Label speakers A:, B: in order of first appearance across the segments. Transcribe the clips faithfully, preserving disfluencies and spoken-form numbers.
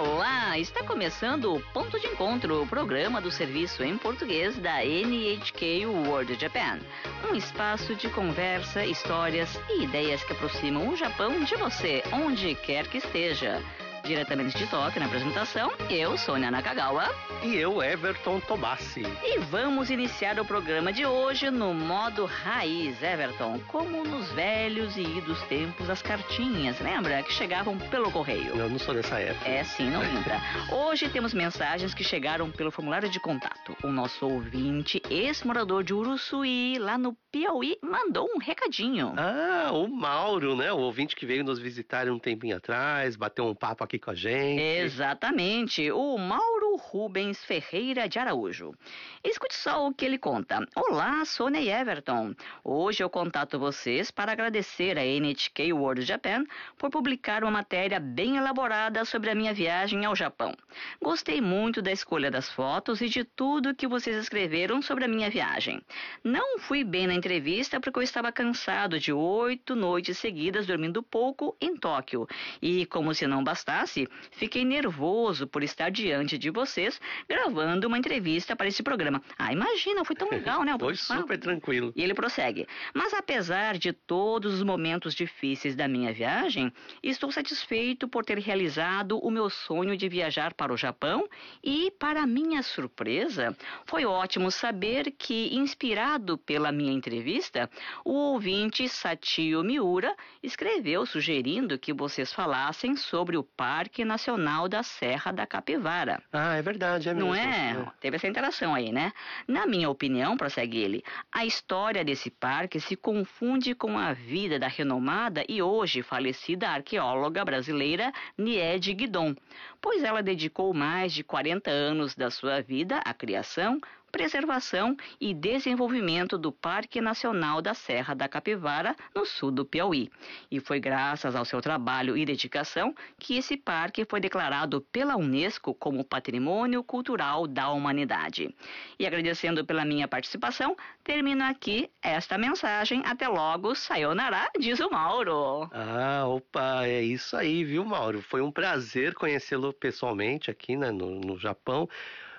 A: Olá, está começando o Ponto de Encontro, o programa do serviço em português da N H K World Japan. Um espaço de conversa, histórias e ideias que aproximam o Japão de você, onde quer que esteja. Diretamente de Tóquio, na apresentação, eu, Sônia Nakagawa.
B: E eu, Everton Tobassi.
A: E vamos iniciar o programa de hoje no modo raiz, Everton, como nos velhos e idos tempos as cartinhas, lembra? Que chegavam pelo correio.
B: Eu não sou dessa época.
A: É, sim, não lembra. Hoje temos mensagens que chegaram pelo formulário de contato. O nosso ouvinte, ex-morador de Uruçuí, lá no Piauí, mandou um recadinho.
B: Ah, o Mauro, né? O ouvinte que veio nos visitar um tempinho atrás, bateu um papo aqui com a gente.
A: Exatamente, o Mauro Rubens Ferreira de Araújo. Escute só o que ele conta. Olá, Sônia e Everton. Hoje eu contato vocês para agradecer a N H K World Japan por publicar uma matéria bem elaborada sobre a minha viagem ao Japão. Gostei muito da escolha das fotos e de tudo que vocês escreveram sobre a minha viagem. Não fui bem na entrevista porque eu estava cansado de oito noites seguidas dormindo pouco em Tóquio. E como se não bastasse, fiquei nervoso por estar diante de vocês gravando uma entrevista para esse programa. Ah, imagina, foi tão legal, né?
B: Foi super tranquilo.
A: E ele prossegue. Mas apesar de todos os momentos difíceis da minha viagem, estou satisfeito por ter realizado o meu sonho de viajar para o Japão e, para minha surpresa, foi ótimo saber que, inspirado pela minha entrevista, o ouvinte Satio Miura escreveu sugerindo que vocês falassem sobre o Parque Nacional da Serra da Capivara.
B: Ah, é verdade, é mesmo.
A: Não é? é? Teve essa interação aí, né? Na minha opinião, prossegue ele, a história desse parque se confunde com a vida da renomada e hoje falecida arqueóloga brasileira Niede Guidon, pois ela dedicou mais de quarenta anos da sua vida à criação, preservação e desenvolvimento do Parque Nacional da Serra da Capivara, no sul do Piauí. E foi graças ao seu trabalho e dedicação que esse parque foi declarado pela Unesco como Patrimônio Cultural da Humanidade. E agradecendo pela minha participação, termino aqui esta mensagem. Até logo, sayonara, diz o Mauro.
B: Ah, opa, é isso aí, viu, Mauro? Foi um prazer conhecê-lo pessoalmente aqui, né, no, no Japão.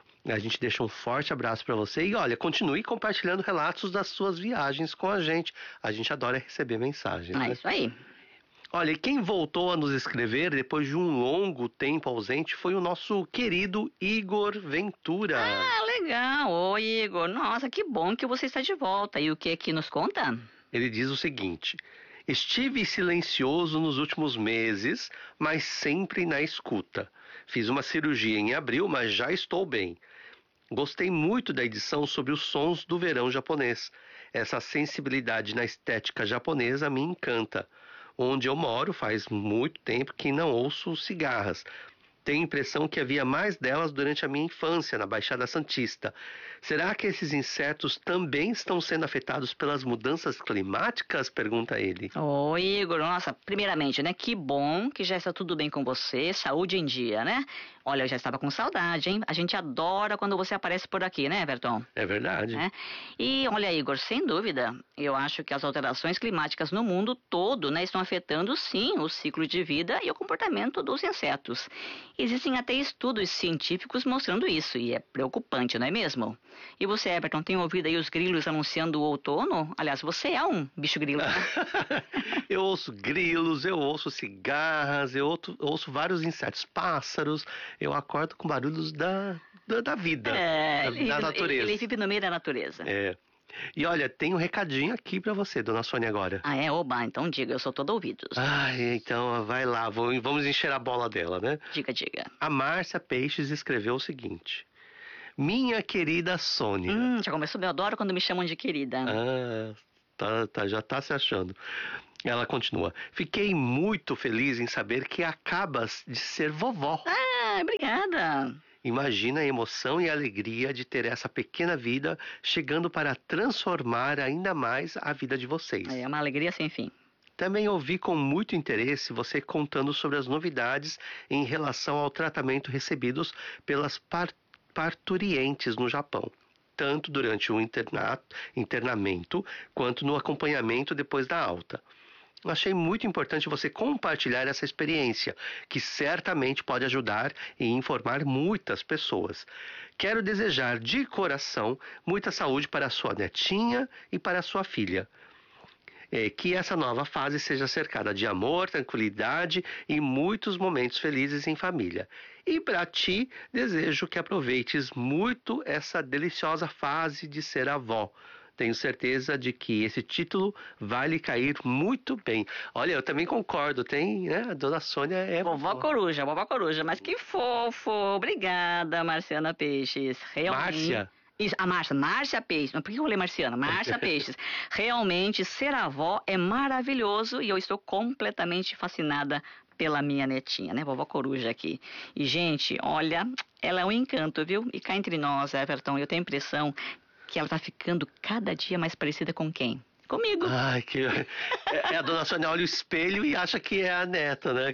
B: A gente deixa um forte abraço para você e olha, continue compartilhando relatos das suas viagens com a gente. A gente adora receber mensagens.
A: É
B: né?
A: isso aí.
B: Olha, quem voltou a nos escrever depois de um longo tempo ausente foi o nosso querido Igor Ventura.
A: Ah, legal. Oi, Igor. Nossa, que bom que você está de volta. E o que aqui nos conta?
B: Ele diz o seguinte: estive silencioso nos últimos meses, mas sempre na escuta. Fiz uma cirurgia em abril, mas já estou bem. Gostei muito da edição sobre os sons do verão japonês. Essa sensibilidade na estética japonesa me encanta. Onde eu moro faz muito tempo que não ouço cigarras. Tenho a impressão que havia mais delas durante a minha infância na Baixada Santista. Será que esses insetos também estão sendo afetados pelas mudanças climáticas? Pergunta ele.
A: Oi, Igor. Nossa, primeiramente, né? Que bom que já está tudo bem com você, saúde em dia, né? Olha, eu já estava com saudade, hein? A gente adora quando você aparece por aqui, né, Everton?
B: É verdade.
A: É? E olha, Igor, sem dúvida, eu acho que as alterações climáticas no mundo todo, né, estão afetando, sim, o ciclo de vida e o comportamento dos insetos. Existem até estudos científicos mostrando isso, e é preocupante, não é mesmo? E você, Everton, tem ouvido aí os grilos anunciando o outono? Aliás, você é um bicho grilo, né?
B: Eu ouço grilos, eu ouço cigarras, eu ouço, ouço vários insetos, pássaros, eu acordo com barulhos da, da, da vida,
A: é,
B: da,
A: ele,
B: da natureza.
A: Ele vive no meio da natureza.
B: É. E olha, tem um recadinho aqui pra você, dona Sônia, agora.
A: Ah, é? Oba, então diga, eu sou todo ouvidos.
B: Ai, então vai lá, vamos encher a bola dela, né?
A: Diga, diga.
B: A Márcia Peixes escreveu o seguinte: minha querida Sônia.
A: Hum, já começou, eu adoro quando me chamam de querida.
B: Ah, tá, tá, já tá se achando. Ela continua: fiquei muito feliz em saber que acabas de ser vovó.
A: Ah, obrigada.
B: Imagina a emoção e a alegria de ter essa pequena vida chegando para transformar ainda mais a vida de vocês.
A: É uma alegria sem fim.
B: Também ouvi com muito interesse você contando sobre as novidades em relação ao tratamento recebidos pelas par- parturientes no Japão, tanto durante o internato, internamento quanto no acompanhamento depois da alta. Achei muito importante você compartilhar essa experiência, que certamente pode ajudar e informar muitas pessoas. Quero desejar de coração muita saúde para a sua netinha e para a sua filha. É, que essa nova fase seja cercada de amor, tranquilidade e muitos momentos felizes em família. E para ti, desejo que aproveites muito essa deliciosa fase de ser avó. Tenho certeza de que esse título vai lhe cair muito bem. Olha, eu também concordo, tem, né? A dona Sônia é...
A: Vovó Coruja, vovó Coruja, mas que fofo. Obrigada, Marciana Peixes. Realmente...
B: Márcia?
A: Isso, a Márcia, Márcia Peixes. Por que eu falei Marciana? Márcia Peixes. Realmente, ser avó é maravilhoso e eu estou completamente fascinada pela minha netinha, né? Vovó Coruja aqui. E, gente, olha, ela é um encanto, viu? E cá entre nós, Everton, eu tenho a impressão que ela tá ficando cada dia mais parecida com quem? Comigo.
B: Ai, que... É, a dona Sônia olha o espelho e acha que é a neta, né?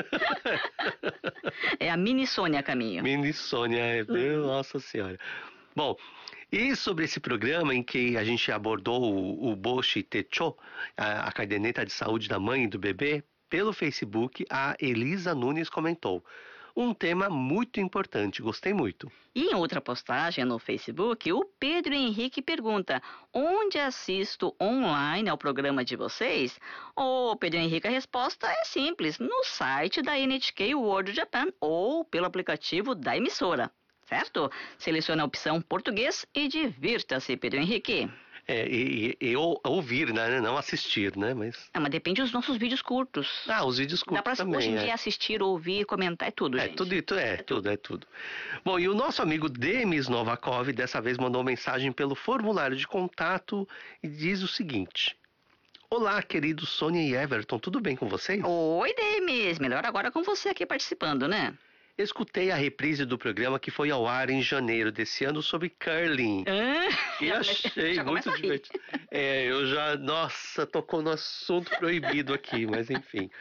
A: É a mini Sônia Caminho.
B: Mini Sônia, é... Meu, nossa senhora. Bom, e sobre esse programa em que a gente abordou o, o Boshi Techo, a, a caderneta de saúde da mãe e do bebê, pelo Facebook, a Elisa Nunes comentou: um tema muito importante, gostei muito.
A: E em outra postagem no Facebook, o Pedro Henrique pergunta: onde assisto online ao programa de vocês? Ô, Pedro Henrique, a resposta é simples: no site da N H K World Japan ou pelo aplicativo da emissora. Certo? Selecione a opção português e divirta-se, Pedro Henrique.
B: É, e, e, e ouvir, né? Não assistir, né? Mas...
A: Ah, mas depende dos nossos vídeos curtos.
B: Ah, os vídeos curtos. Dá pra, também.
A: Hoje em
B: é.
A: dia assistir, ouvir, comentar, é tudo,
B: é,
A: gente.
B: Tudo, é, é, é tudo, é tudo. Bom, e o nosso amigo Demis Novakov dessa vez mandou mensagem pelo formulário de contato e diz o seguinte: olá, queridos Sônia e Everton, tudo bem com vocês?
A: Oi, Demis, melhor agora com você aqui participando, né?
B: Escutei a reprise do programa que foi ao ar em janeiro desse ano sobre curling.
A: Ah,
B: e achei muito divertido. É, eu já, nossa, tocou no assunto proibido aqui, mas enfim.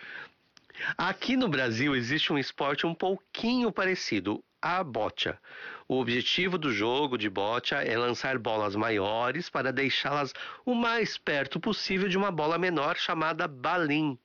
B: Aqui no Brasil existe um esporte um pouquinho parecido, a boccia. O objetivo do jogo de boccia é lançar bolas maiores para deixá-las o mais perto possível de uma bola menor chamada balim.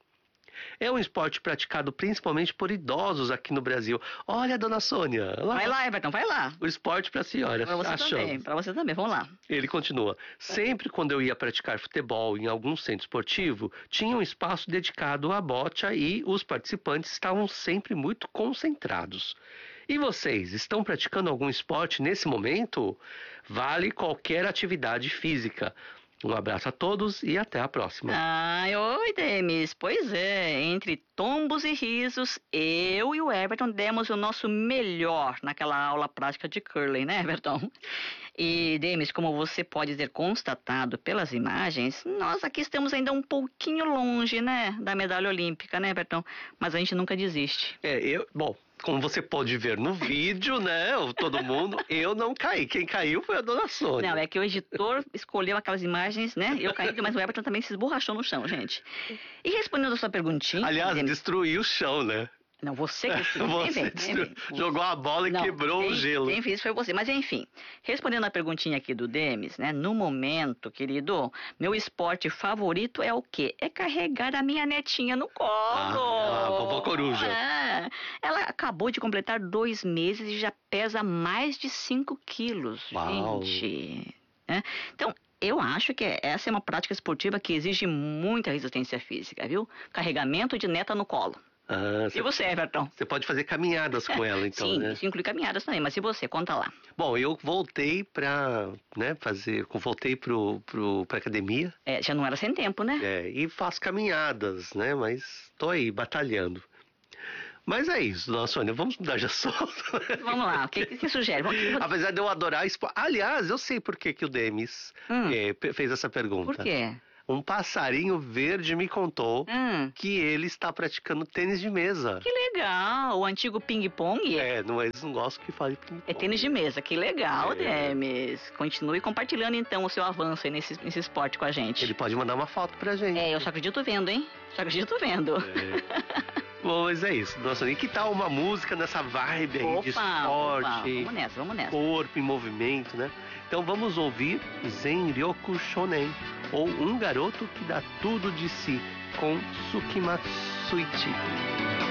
B: É um esporte praticado principalmente por idosos aqui no Brasil. Olha, dona Sônia. Lá.
A: Vai lá, Everton, vai lá.
B: O esporte para a senhora.
A: Para você
B: achamos.
A: também, para você também, vamos lá.
B: Ele continua: sempre quando eu ia praticar futebol em algum centro esportivo, tinha um espaço dedicado à boccia e os participantes estavam sempre muito concentrados. E vocês, estão praticando algum esporte nesse momento? Vale qualquer atividade física. Um abraço a todos e até a próxima.
A: Ai, oi, Demis. Pois é, entre tombos e risos, eu e o Everton demos o nosso melhor naquela aula prática de curling, né, Everton? E, Demis, como você pode ter constatado pelas imagens, nós aqui estamos ainda um pouquinho longe, né, da medalha olímpica, né, Everton? Mas a gente nunca desiste.
B: É, eu... Bom... Como você pode ver no vídeo, né? Todo mundo, eu não caí. Quem caiu foi a dona Sônia.
A: Não, é que o editor escolheu aquelas imagens, né? Eu caí, mas o Everton também se esborrachou no chão, gente. E respondendo a sua perguntinha...
B: Aliás,
A: Demis,
B: destruiu o chão, né?
A: Não, você que destruiu.
B: Você
A: vem,
B: destruiu,
A: vem, vem.
B: Jogou a bola e
A: Não,
B: quebrou
A: quem,
B: o gelo.
A: Quem fez foi você. Mas enfim, respondendo a perguntinha aqui do Demis, né? No momento, querido, meu esporte favorito é o quê? É carregar a minha netinha no colo.
B: Ah, a vovó Coruja.
A: É. Ela acabou de completar dois meses e já pesa mais de cinco quilos,
B: Uau.
A: gente. É. Então, eu acho que essa é uma prática esportiva que exige muita resistência física, viu? Carregamento de neta no colo.
B: Ah,
A: e você, Everton?
B: Você pode fazer caminhadas com ela, então,
A: Sim,
B: né?
A: isso inclui caminhadas também, mas e você? Conta lá.
B: Bom, eu voltei pra, né, fazer, voltei pro, pro, pra academia.
A: É, já não era sem tempo, né?
B: É, e faço caminhadas, né, mas tô aí, batalhando. Mas é isso, dona Sônia, vamos mudar de assunto.
A: Vamos lá, o que, que você sugere? Vamos...
B: Apesar de eu adorar esporte... Aliás, eu sei por que, que o Demis hum. é, fez essa pergunta.
A: Por quê?
B: Um passarinho verde me contou
A: hum.
B: que ele está praticando tênis de mesa.
A: Que legal! O antigo ping-pong?
B: É, não, eles não gostam que fale ping-pong.
A: É tênis de mesa, que legal,
B: é.
A: Demis. Continue compartilhando então o seu avanço aí nesse, nesse esporte com a gente.
B: Ele pode mandar uma foto pra gente.
A: É, eu só acredito vendo, hein? Só acredito vendo.
B: É. Bom, mas é isso, nossa, e que tal uma música nessa vibe aí
A: opa,
B: de esporte?
A: Opa, vamos nessa, vamos nessa.
B: Corpo em movimento, né? Então vamos ouvir Zenryoku Shonen, ou Um Garoto que Dá Tudo de Si, com Suki Matsuichi.